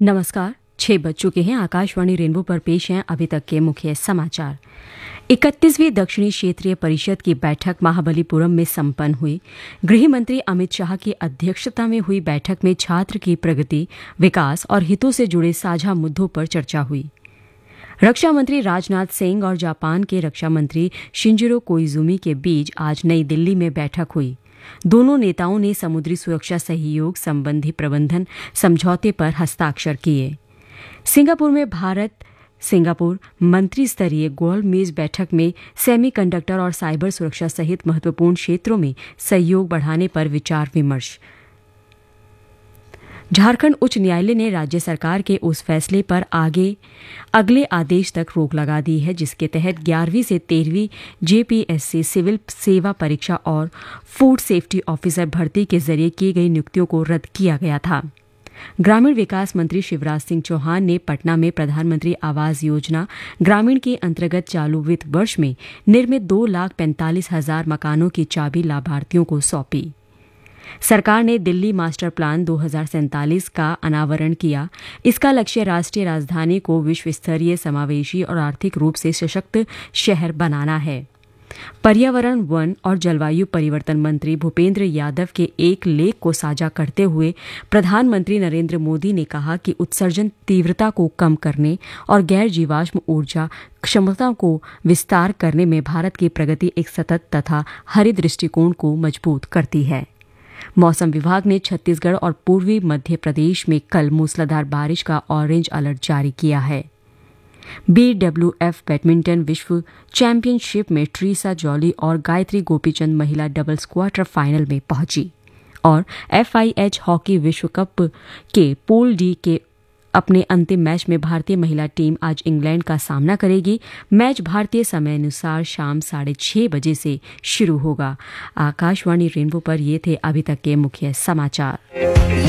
नमस्कार। 6 बज चुके हैं। आकाशवाणी रेनबो पर पेश हैं अभी तक के मुख्य समाचार। 31वीं दक्षिणी क्षेत्रीय परिषद की बैठक महाबलीपुरम में संपन्न हुई। गृह मंत्री अमित शाह की अध्यक्षता में हुई बैठक में छात्र की प्रगति, विकास और हितों से जुड़े साझा मुद्दों पर चर्चा हुई। रक्षा मंत्री राजनाथ सिंह और जापान के रक्षा मंत्री शिंजिरो कोइजुमी के बीच आज नई दिल्ली में बैठक हुई। दोनों नेताओं ने समुद्री सुरक्षा सहयोग संबंधी प्रबंधन समझौते पर हस्ताक्षर किए। सिंगापुर में भारत सिंगापुर मंत्री स्तरीय गोलमेज बैठक में सेमीकंडक्टर और साइबर सुरक्षा सहित महत्वपूर्ण क्षेत्रों में सहयोग बढ़ाने पर विचार विमर्श। झारखंड उच्च न्यायालय ने राज्य सरकार के उस फैसले पर अगले आदेश तक रोक लगा दी है जिसके तहत 11वीं से 13वीं जेपीएससी सिविल सेवा परीक्षा और फूड सेफ्टी ऑफिसर भर्ती के जरिए की गई नियुक्तियों को रद्द किया गया था। ग्रामीण विकास मंत्री शिवराज सिंह चौहान ने पटना में प्रधानमंत्री आवास योजना ग्रामीण के अंतर्गत चालू वित्त वर्ष में निर्मित 2,45,000 मकानों की चाबी लाभार्थियों को सौंपी। सरकार ने दिल्ली मास्टर प्लान 2047 का अनावरण किया। इसका लक्ष्य राष्ट्रीय राजधानी को विश्व स्तरीय, समावेशी और आर्थिक रूप से सशक्त शहर बनाना है। पर्यावरण, वन और जलवायु परिवर्तन मंत्री भूपेंद्र यादव के एक लेख को साझा करते हुए प्रधानमंत्री नरेंद्र मोदी ने कहा कि उत्सर्जन तीव्रता को कम करने और गैर जीवाश्म ऊर्जा क्षमता को विस्तार करने में भारत की प्रगति एक सतत तथा हरित दृष्टिकोण को मजबूत करती है। मौसम विभाग ने छत्तीसगढ़ और पूर्वी मध्य प्रदेश में कल मूसलाधार बारिश का ऑरेंज अलर्ट जारी किया है। BWF बैडमिंटन विश्व चैंपियनशिप में ट्रीसा जॉली और गायत्री गोपीचंद महिला डबल्स क्वार्टर फाइनल में पहुंची और FIH हॉकी विश्व कप के पूल डी के अपने अंतिम मैच में भारतीय महिला टीम आज इंग्लैंड का सामना करेगी। मैच भारतीय समय अनुसार शाम 6:30 बजे से शुरू होगा। आकाशवाणी रेनबो पर ये थे अभी तक के मुख्य समाचार।